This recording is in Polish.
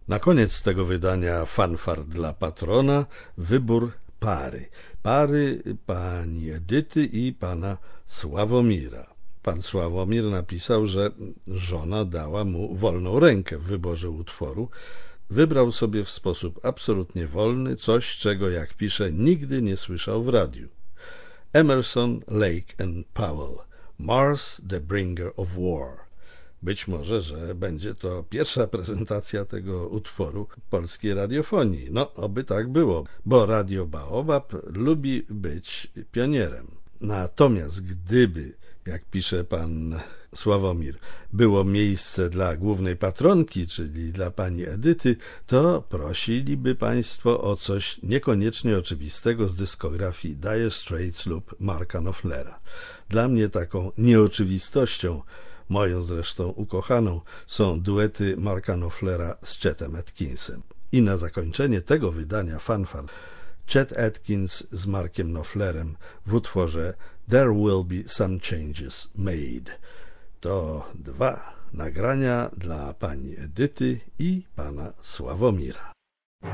Na koniec tego wydania fanfar dla patrona, wybór pary. Pary pani Edyty i pana Sławomira. Pan Sławomir napisał, że żona dała mu wolną rękę w wyborze utworu. Wybrał sobie w sposób absolutnie wolny coś, czego, jak pisze, nigdy nie słyszał w radiu. Emerson, Lake and Powell, Mars, the Bringer of War. Być może, że będzie to pierwsza prezentacja tego utworu polskiej radiofonii. No, oby tak było, bo Radio Baobab lubi być pionierem. Natomiast gdyby, jak pisze pan Sławomir, było miejsce dla głównej patronki, czyli dla pani Edyty, to prosiliby państwo o coś niekoniecznie oczywistego z dyskografii Dire Straits lub Marka Knopflera. Dla mnie taką nieoczywistością, moją zresztą ukochaną, są duety Marka Knopflera z Chettem Atkinsem. I na zakończenie tego wydania fanfar Chet Atkins z Markiem Knopflerem w utworze There Will Be Some Changes Made. To 2 nagrania dla pani Edyty i pana Sławomira.